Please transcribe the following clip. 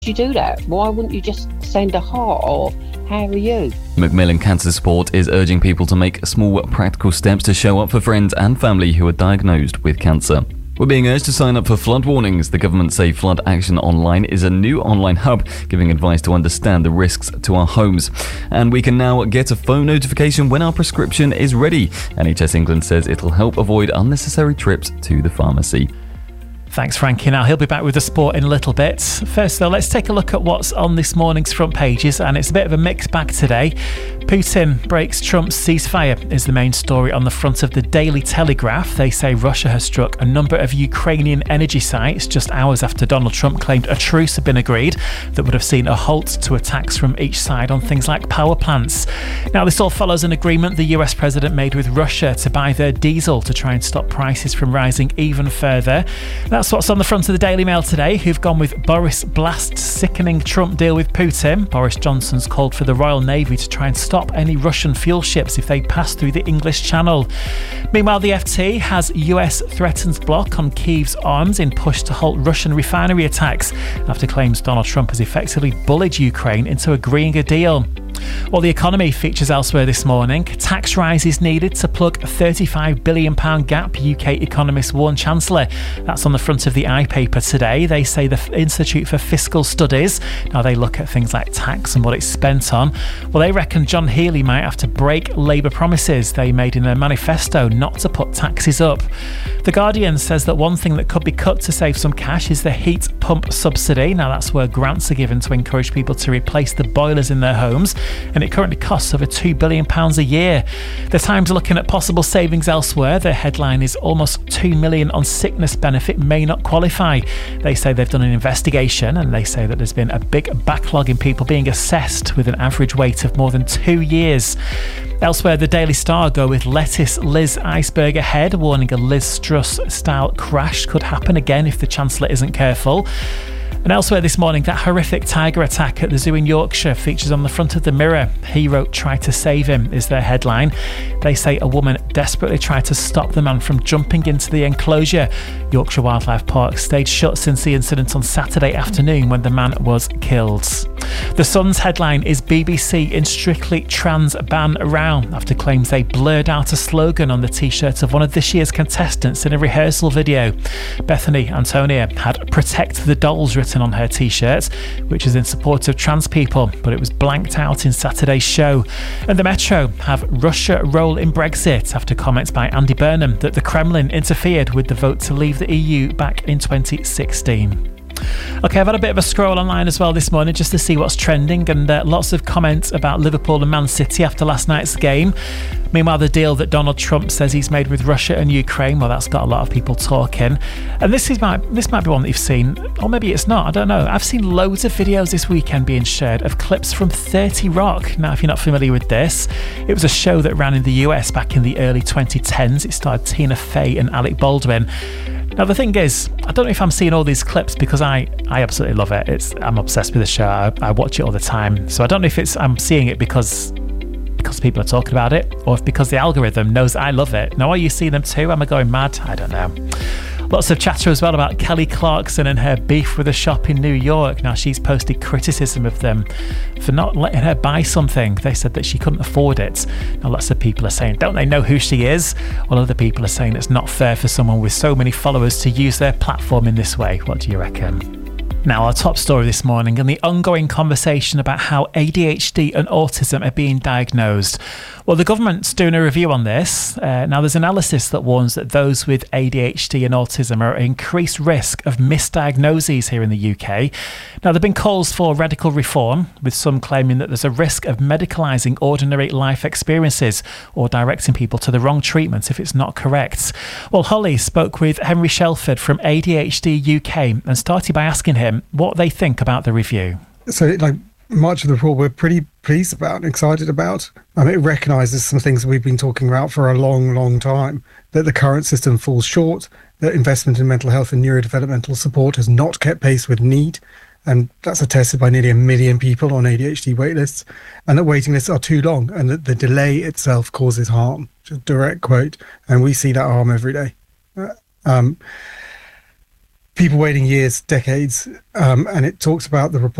you do that? Why wouldn't you just send a heart or how are you? Macmillan Cancer Support is urging people to make small practical steps to show up for friends and family who are diagnosed with cancer. We're being urged to sign up for flood warnings. The government say Flood Action Online is a new online hub giving advice to understand the risks to our homes. And we can now get a phone notification when our prescription is ready. NHS England says it'll help avoid unnecessary trips to the pharmacy. Thanks, Frankie. Now, he'll be back with the sport in a little bit. First, though, let's take a look at what's on this morning's front pages, and it's a bit of a mixed bag today. Putin breaks Trump's ceasefire is the main story on the front of the Daily Telegraph. They say Russia has struck a number of Ukrainian energy sites just hours after Donald Trump claimed a truce had been agreed that would have seen a halt to attacks from each side on things like power plants. Now, this all follows an agreement the US president made with Russia to buy their diesel to try and stop prices from rising even further. That's what's on the front of the Daily Mail today, who've gone with Boris blasts sickening Trump deal with Putin. Boris Johnson's called for the Royal Navy to try and stop any Russian fuel ships if they pass through the English Channel. Meanwhile, the FT has US threatens block on Kyiv's arms in push to halt Russian refinery attacks after claims Donald Trump has effectively bullied Ukraine into agreeing a deal. Well, the economy features elsewhere this morning. Tax rises needed to plug a £35 billion gap, UK economists warn Chancellor. That's on the front of the iPaper today. They say the Institute for Fiscal Studies, now they look at things like tax and what it's spent on. Well, they reckon John Healey might have to break Labour promises they made in their manifesto not to put taxes up. The Guardian says that one thing that could be cut to save some cash is the heat pump subsidy. Now, that's where grants are given to encourage people to replace the boilers in their homes, and it currently costs over £2 billion a year. The Times are looking at possible savings elsewhere. Their headline is almost $2 million on sickness benefit may not qualify. They say they've done an investigation and they say that there's been a big backlog in people being assessed with an average wait of more than 2 years. Elsewhere, the Daily Star go with lettuce Liz iceberg ahead, warning a Liz Truss-style crash could happen again if the Chancellor isn't careful. And elsewhere this morning, that horrific tiger attack at the zoo in Yorkshire features on the front of the Mirror. Hero tried to save him is their headline. They say a woman desperately tried to stop the man from jumping into the enclosure. Yorkshire Wildlife Park stayed shut since the incident on Saturday afternoon when the man was killed. The Sun's headline is BBC in strictly trans ban row after claims they blurred out a slogan on the t-shirt of one of this year's contestants in a rehearsal video. Bethany Antonia had "Protect the Dolls" written on her t-shirt, which is in support of trans people, but it was blanked out in Saturday's show. And the Metro have Russia role in Brexit after comments by Andy Burnham that the Kremlin interfered with the vote to leave the EU back in 2016. Okay, I've had a bit of a scroll online as well this morning just to see what's trending, and lots of comments about Liverpool and Man City after last night's game. Meanwhile, the deal that Donald Trump says he's made with Russia and Ukraine, well, that's got a lot of people talking. And this might be one that you've seen, or maybe it's not, I don't know. I've seen loads of videos this weekend being shared of clips from 30 Rock. Now, if you're not familiar with this, it was a show that ran in the US back in the early 2010s. It starred Tina Fey and Alec Baldwin. Now, the thing is, I don't know if I'm seeing all these clips because I absolutely love it. I'm obsessed with the show. I watch it all the time. So I don't know if I'm seeing it because people are talking about it, or if because the algorithm knows I love it. Now, are you seeing them too? Am I going mad? I don't know. Lots of chatter as well about Kelly Clarkson and her beef with a shop in New York. Now, she's posted criticism of them for not letting her buy something. They said that she couldn't afford it. Now, lots of people are saying, don't they know who she is? Well, other people are saying it's not fair for someone with so many followers to use their platform in this way. What do you reckon? Now, our top story this morning and the ongoing conversation about how ADHD and autism are being diagnosed. Well, the government's doing a review on this. Now, there's analysis that warns that those with ADHD and autism are at increased risk of misdiagnoses here in the UK. Now, there have been calls for radical reform, with some claiming that there's a risk of medicalising ordinary life experiences or directing people to the wrong treatment if it's not correct. Well, Holly spoke with Henry Shelford from ADHD UK and started by asking him what they think about the review. So, much of the report we're pretty pleased about and excited about. It recognises some things that we've been talking about for a long, long time, that the current system falls short, that investment in mental health and neurodevelopmental support has not kept pace with need, and that's attested by nearly 1 million people on ADHD waitlists, and that waiting lists are too long, and that the delay itself causes harm. Just a direct quote, and we see that harm every day. people waiting years, decades, and it talks about the report